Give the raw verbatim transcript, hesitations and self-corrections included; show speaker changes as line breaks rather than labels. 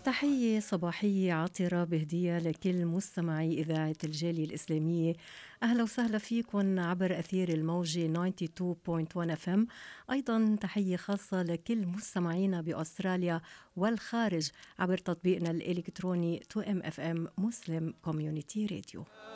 تحية صباحية عطرة بهدية لكل مستمعي إذاعة الجالية الإسلامية. أهلا وسهلا فيكم عبر أثير الموجة اثنين وتسعين فاصلة واحد اف ام. أيضا تحية خاصة لكل مستمعينا بأستراليا والخارج عبر تطبيقنا الإلكتروني تو ام اف ام مسلم كوميونيتي راديو.